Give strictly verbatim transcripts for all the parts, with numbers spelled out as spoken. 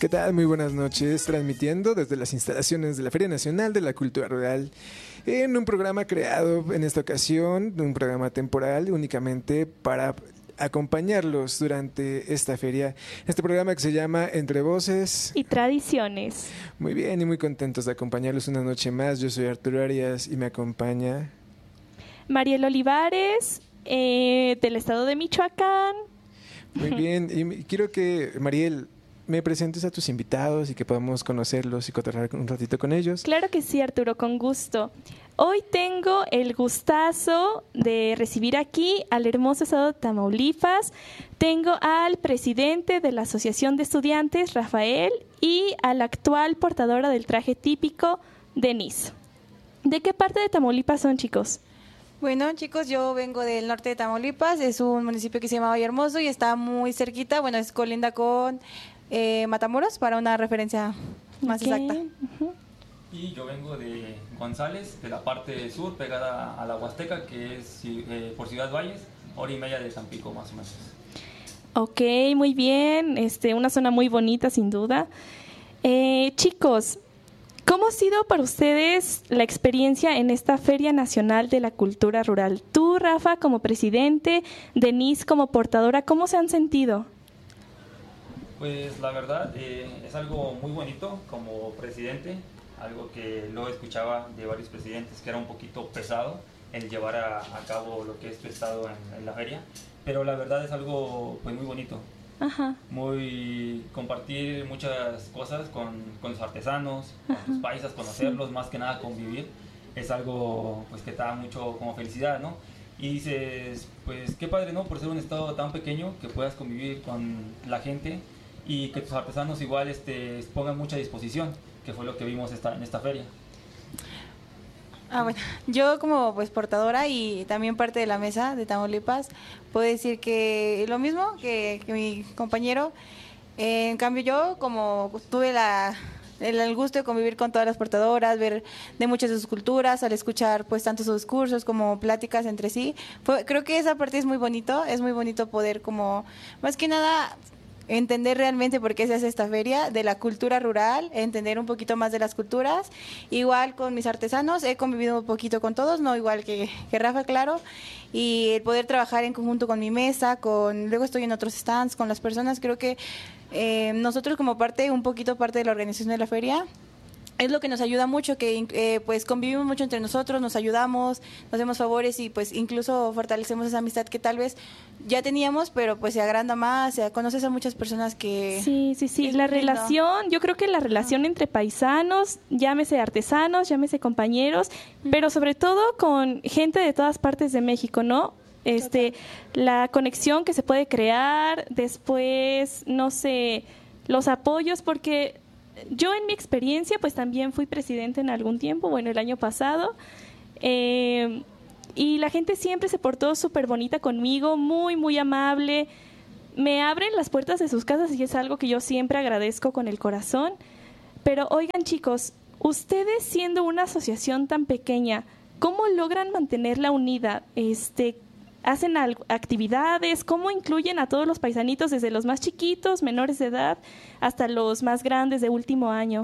¿Qué tal? Muy buenas noches, transmitiendo desde las instalaciones de la Feria Nacional de la Cultura Rural en un programa creado en esta ocasión, un programa temporal únicamente para acompañarlos durante esta feria. Este programa que se llama Entre Voces y Tradiciones. Muy bien y muy contentos de acompañarlos una noche más. Yo soy Arturo Arias y me acompaña Mariel Olivares, eh, del estado de Michoacán. Muy bien, y quiero que, Mariel, me presentes a tus invitados y que podamos conocerlos y cotorrear un ratito con ellos. Claro que sí, Arturo, con gusto. Hoy tengo el gustazo de recibir aquí al hermoso estado de Tamaulipas. Tengo al presidente de la Asociación de Estudiantes, Rafael, y a la actual portadora del traje típico, Denise. ¿De qué parte de Tamaulipas son, chicos? Bueno, chicos, yo vengo del norte de Tamaulipas, es un municipio que se llama Vallehermoso y está muy cerquita, bueno, es colinda con eh, Matamoros, para una referencia más Okay. exacta. Uh-huh. Y yo vengo de González, de la parte sur, pegada a la Huasteca, que es eh, por Ciudad Valles, hora y media de Tampico, más o menos. Ok, muy bien, este, una zona muy bonita, sin duda. Eh, chicos, ¿cómo ha sido para ustedes la experiencia en esta Feria Nacional de la Cultura Rural? Tú, Rafa, como presidente, Denise como portadora, ¿cómo se han sentido? Pues la verdad eh, es algo muy bonito como presidente, algo que lo escuchaba de varios presidentes, que era un poquito pesado el llevar a, a cabo lo que es tu estado en, en la feria, pero la verdad es algo pues muy bonito. Ajá. Muy compartir muchas cosas con, con los artesanos, con Ajá. tus paisas, conocerlos, Sí. más que nada convivir, es algo pues que te da mucho como felicidad, ¿no? Y dices, pues qué padre, ¿no? Por ser un estado tan pequeño que puedas convivir con la gente y que tus artesanos igual este, pongan mucha disposición, que fue lo que vimos esta, en esta feria. Ah, bueno, yo como pues portadora y también parte de la mesa de Tamaulipas, puedo decir que lo mismo que, que mi compañero. Eh, en cambio yo como tuve la, el, el gusto de convivir con todas las portadoras, ver de muchas de sus culturas, al escuchar pues tanto sus discursos como pláticas entre sí, fue, creo que esa parte es muy bonito, es muy bonito poder como, más que nada, entender realmente por qué se hace esta feria, de la cultura rural, entender un poquito más de las culturas. Igual con mis artesanos, he convivido un poquito con todos, no igual que, que Rafa, claro, y el poder trabajar en conjunto con mi mesa, con luego estoy en otros stands, con las personas, creo que eh, nosotros como parte, un poquito parte de la organización de la feria, es lo que nos ayuda mucho, que eh, pues convivimos mucho entre nosotros, nos ayudamos, nos hacemos favores y pues incluso fortalecemos esa amistad que tal vez ya teníamos, pero pues se agranda más, se conoces a muchas personas que... Sí, sí, sí, es la lindo. relación, yo creo que la relación entre paisanos, llámese artesanos, llámese compañeros, pero sobre todo con gente de todas partes de México, ¿no? Este, la conexión que se puede crear, después, no sé, los apoyos, porque yo en mi experiencia, pues también fui presidente en algún tiempo, bueno, el año pasado, eh, y la gente siempre se portó súper bonita conmigo, muy, muy amable. Me abren las puertas de sus casas y es algo que yo siempre agradezco con el corazón. Pero oigan, chicos, ustedes siendo una asociación tan pequeña, ¿cómo logran mantenerla unida? Este, ¿hacen algo, actividades? ¿Cómo incluyen a todos los paisanitos, desde los más chiquitos, menores de edad, hasta los más grandes de último año?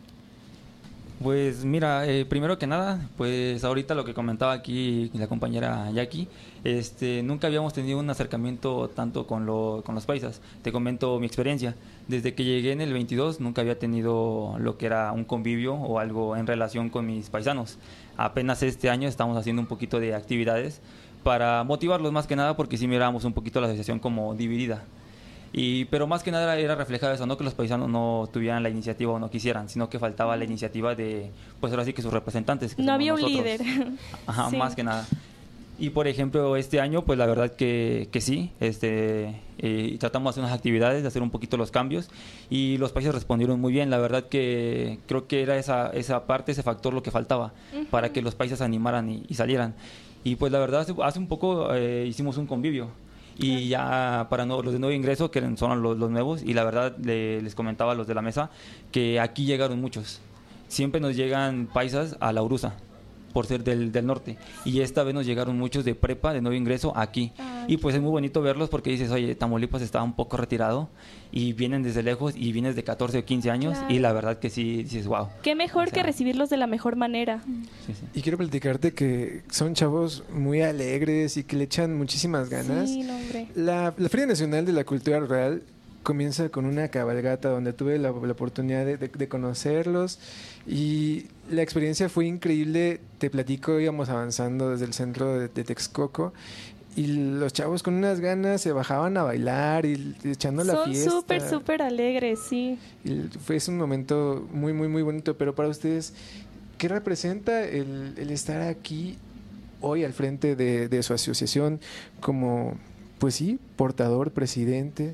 Pues mira, eh, primero que nada, pues ahorita lo que comentaba aquí la compañera Jackie, este, nunca habíamos tenido un acercamiento tanto con, lo, con los paisas. Te comento mi experiencia. Desde que llegué en el veintidós nunca había tenido lo que era un convivio o algo en relación con mis paisanos. Apenas este año estamos haciendo un poquito de actividades para motivarlos más que nada, porque sí mirábamos un poquito la asociación como dividida. Y, pero más que nada era reflejado eso, no que los paisanos no tuvieran la iniciativa o no quisieran, sino que faltaba la iniciativa de, pues ahora sí que sus representantes. Que No somos había un nosotros. líder. Ajá, Sí. más que nada. Y por ejemplo, este año, pues la verdad que, que sí, este, eh, tratamos de hacer unas actividades, de hacer un poquito los cambios, y los países respondieron muy bien. La verdad que creo que era esa, esa parte, ese factor lo que faltaba, uh-huh, para que los países se animaran y, y salieran. Y pues la verdad, hace, hace un poco eh, hicimos un convivio. Y ya para no, los de nuevo ingreso, que son los, los nuevos, y la verdad le, les comentaba a los de la mesa que aquí llegaron muchos. Siempre nos llegan paisas a La Uruza. por ser del, del norte. Y esta vez nos llegaron muchos de prepa, de nuevo ingreso, aquí. Ay, y pues es muy bonito verlos porque dices, oye, Tamaulipas está un poco retirado y vienen desde lejos y vienes de catorce o quince años, claro. Y la verdad que sí, dices, wow. Qué mejor o sea, que recibirlos de la mejor manera. Sí, sí. Y quiero platicarte que son chavos muy alegres y que le echan muchísimas ganas. Sí, no, hombre. La, la Feria Nacional de la Cultura Rural comienza con una cabalgata donde tuve la, la oportunidad de, de, de conocerlos y la experiencia fue increíble. Te platico, íbamos avanzando desde el centro de, de Texcoco y los chavos con unas ganas se bajaban a bailar y, y echando Son la fiesta. Son súper, súper alegres, sí. Y fue es un momento muy, muy, muy bonito. Pero para ustedes, ¿qué representa el, el estar aquí hoy al frente de, de su asociación como, pues sí, portador, presidente?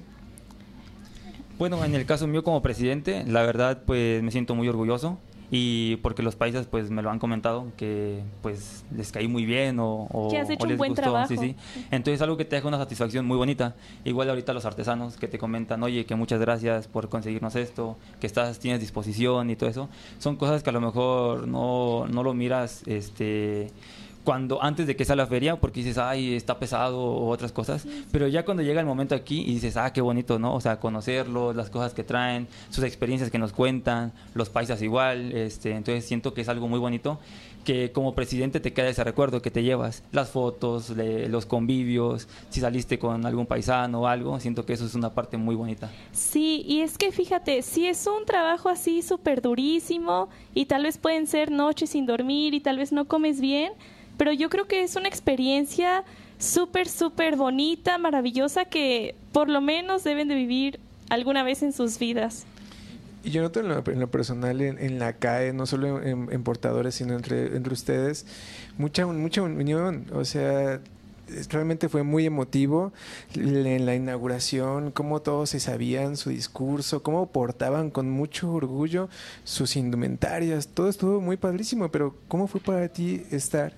Bueno, en el caso mío como presidente, la verdad pues me siento muy orgulloso y porque los paisas pues me lo han comentado que pues les caí muy bien o, o que has hecho o les un buen gustó. trabajo. Sí, sí. Entonces algo que te deja una satisfacción muy bonita. Igual ahorita los artesanos que te comentan, oye, que muchas gracias por conseguirnos esto, que estás tienes disposición y todo eso, son cosas que a lo mejor no, no lo miras este cuando antes de que sea la feria, porque dices, ay, está pesado o otras cosas, sí. Pero ya cuando llega el momento aquí y dices, ah, qué bonito, ¿no? O sea, conocerlos, las cosas que traen, sus experiencias que nos cuentan, los paisas igual, este, entonces siento que es algo muy bonito, que como presidente te queda ese recuerdo que te llevas, las fotos, le, los convivios, si saliste con algún paisano o algo, siento que eso es una parte muy bonita. Sí, y es que fíjate, si es un trabajo así súper durísimo y tal vez pueden ser noches sin dormir y tal vez no comes bien, pero yo creo que es una experiencia súper, súper bonita, maravillosa, que por lo menos deben de vivir alguna vez en sus vidas. Y yo noto en lo, en lo personal, en, en la C A E, no solo en, en portadores, sino entre, entre ustedes, mucha, mucha unión. O sea, realmente fue muy emotivo en la inauguración, cómo todos se sabían su discurso, cómo portaban con mucho orgullo sus indumentarias. Todo estuvo muy padrísimo, pero ¿cómo fue para ti estar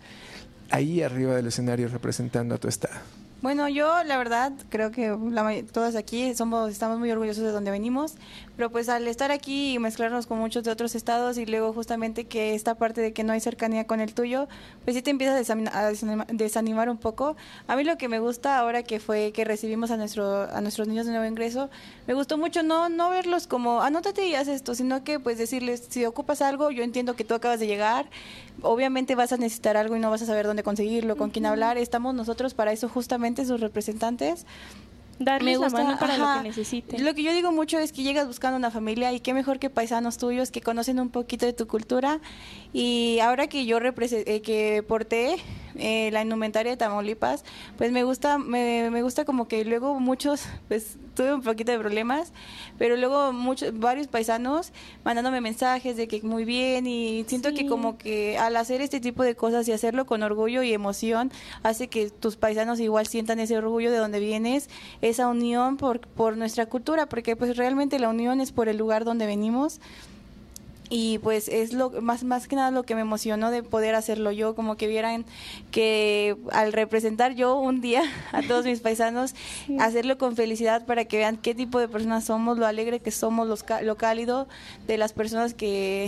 ahí arriba del escenario representando a tu estado? Bueno, yo la verdad creo que la, todas aquí somos estamos muy orgullosos de donde venimos, pero pues al estar aquí y mezclarnos con muchos de otros estados y luego justamente que esta parte de que no hay cercanía con el tuyo, pues sí te empieza a desanimar, a desanimar, desanimar un poco. A mí lo que me gusta ahora que fue que recibimos a nuestro a nuestros niños de nuevo ingreso, me gustó mucho no no verlos como anótate y haz esto, sino que pues decirles, si ocupas algo, yo entiendo que tú acabas de llegar, obviamente vas a necesitar algo y no vas a saber dónde conseguirlo, con uh-huh. quién hablar, estamos nosotros para eso justamente, sus representantes, darles me gusta, la mano para ajá, lo que necesiten. Lo que yo digo mucho es que llegas buscando una familia y qué mejor que paisanos tuyos que conocen un poquito de tu cultura. Y ahora que yo represe- eh, que porté eh, la indumentaria de Tamaulipas, pues me gusta me, me gusta como que luego muchos, pues tuve un poquito de problemas, pero luego muchos varios paisanos mandándome mensajes de que muy bien, y siento sí. que como que al hacer este tipo de cosas y hacerlo con orgullo y emoción hace que tus paisanos igual sientan ese orgullo de donde vienes, esa unión por por nuestra cultura, porque pues realmente la unión es por el lugar donde venimos. Y pues es lo más más que nada lo que me emocionó de poder hacerlo yo, como que vieran que al representar yo un día a todos mis paisanos, sí. hacerlo con felicidad para que vean qué tipo de personas somos, lo alegre que somos, los, lo cálido de las personas que